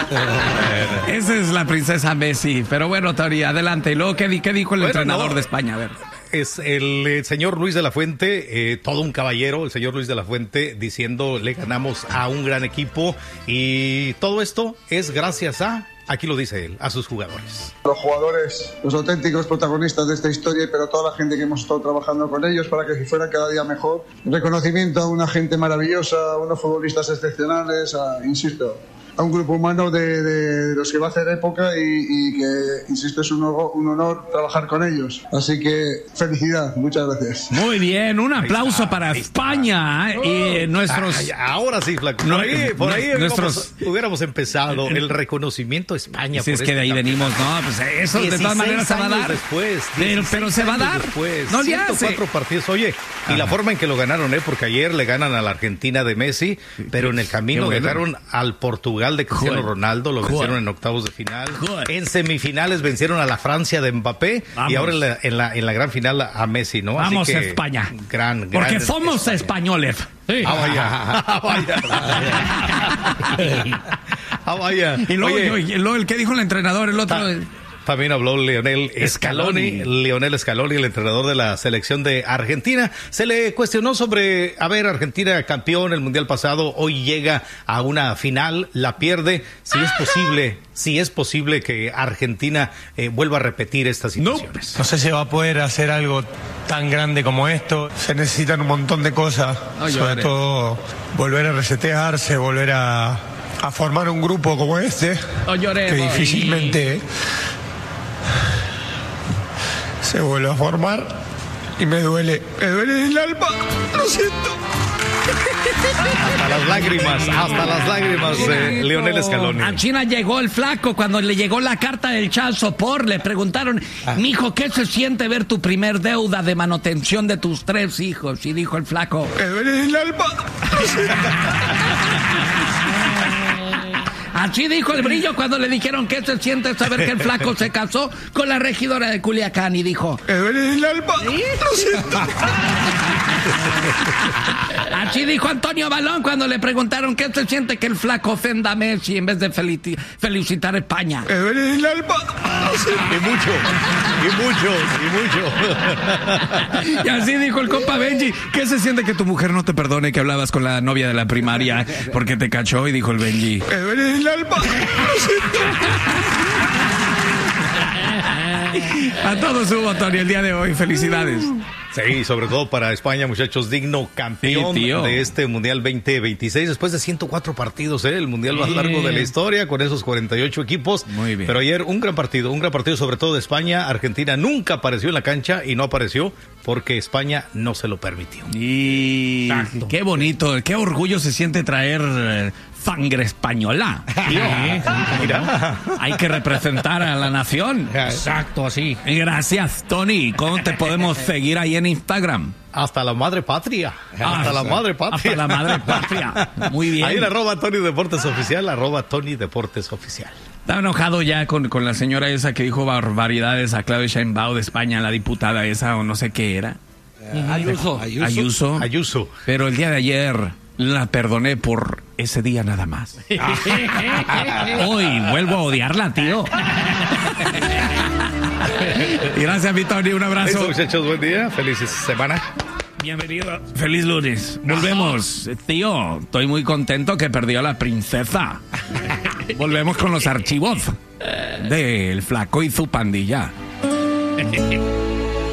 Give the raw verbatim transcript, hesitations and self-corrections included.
Esa es la princesa Messi. Pero bueno, Tony, adelante. ¿Y luego qué, qué dijo el bueno, entrenador no. de España? A ver. Es el eh, señor Luis de la Fuente, eh, todo un caballero, el señor Luis de la Fuente, diciendo le ganamos a un gran equipo y todo esto es gracias a, aquí lo dice él, a sus jugadores. Los jugadores, los auténticos protagonistas de esta historia, pero toda la gente que hemos estado trabajando con ellos para que fuera cada día mejor. Reconocimiento a una gente maravillosa, a unos futbolistas excepcionales, a, insisto, a un grupo humano de, de los que va a hacer época y, y que, insisto, es un, un honor trabajar con ellos. Así que felicidad, muchas gracias. Muy bien, un aplauso está, para España oh. y nuestros... Ay, ahora sí, Flaco. Por ahí, por ahí nuestros... hubiéramos, hubiéramos empezado el reconocimiento a España. Si es que de ahí venimos, no, pues eso de todas maneras se va a dar. Después, pero, pero se va a dar. Después, no le ciento cuatro hace. partidos. Oye, Ajá. y la forma en que lo ganaron, ¿eh? Porque ayer le ganan a la Argentina de Messi, pero en el camino bueno. dejaron al Portugal de Cristiano Joder. Ronaldo, lo vencieron Joder. en octavos de final. Joder. En semifinales vencieron a la Francia de Mbappé Vamos. y ahora en la, en la, en la gran final a Messi, ¿no? Vamos Así que, a España. Gran, gran Porque somos España. españoles. Sí. Ah, vaya. Ah, vaya. Ah, vaya. Y luego, Oye, y luego el que dijo el entrenador, el otro... Ta- También habló Lionel Scaloni, Scaloni, Lionel Scaloni, el entrenador de la selección de Argentina. Se le cuestionó sobre, a ver, Argentina campeón el mundial pasado, hoy llega a una final, la pierde. Si es posible, si es posible que Argentina eh, vuelva a repetir estas situaciones. No. no sé si va a poder hacer algo tan grande como esto. Se necesitan un montón de cosas, no, sobre todo volver a resetearse, volver a, a formar un grupo como este, no lloré, que difícilmente se vuelve a formar y me duele, me duele el alma, lo siento. Hasta las lágrimas, hasta las lágrimas de Lionel Scaloni. A China llegó el Flaco cuando le llegó la carta del child support. Le preguntaron, ah. mijo, ¿qué se siente ver tu primer deuda de manutención de tus tres hijos? Y dijo el Flaco, me duele el alma, lo siento. Así dijo el Brillo cuando le dijeron que se siente saber que el Flaco se casó con la regidora de Culiacán y dijo, me duele el alma, lo siento. Así dijo Antonio Balón cuando le preguntaron qué se siente que el Flaco ofenda a Messi en vez de feliti- felicitar a España. Me duele el alma, lo siento. Y mucho, y mucho, y mucho. Y así dijo el compa Benji, ¿qué se siente que tu mujer no te perdone que hablabas con la novia de la primaria porque te cachó? Y dijo el Benji, me duele el alma, lo siento. A todos hubo, Tony, el día de hoy. Felicidades. Sí, sobre todo para España, muchachos, digno campeón sí, de este Mundial veinte veintiséis, después de ciento cuatro partidos, ¿eh? El Mundial más largo de la historia, con esos cuarenta y ocho equipos. Muy bien. Pero ayer un gran partido, un gran partido sobre todo de España. Argentina nunca apareció en la cancha y no apareció porque España no se lo permitió. Y Exacto. Qué bonito, qué orgullo se siente traer eh, sangre española. Tío. Mira, hay que representar a la nación. Exacto, así. Gracias, Tony. ¿Cómo te podemos seguir ahí en Instagram? Hasta la madre patria. Hasta ah, la madre patria. Hasta la madre patria. Muy bien. Ahí en arroba Tony Deportes Oficial, arroba Tony Deportes Oficial. Estaba enojado ya con, con la señora esa que dijo barbaridades a Claudia Sheinbaum de España, la diputada esa o no sé qué era. Uh, Ayuso. Ayuso. Ayuso. Ayuso. Pero el día de ayer la perdoné por ese día nada más. Hoy vuelvo a odiarla, tío. Y gracias, mi Tony. Un abrazo. Eso, muchachos, buen día. Feliz semana. Bienvenido. Feliz lunes. Volvemos. Tío, estoy muy contento que perdió la princesa. Volvemos con los archivos del Flaco y su pandilla.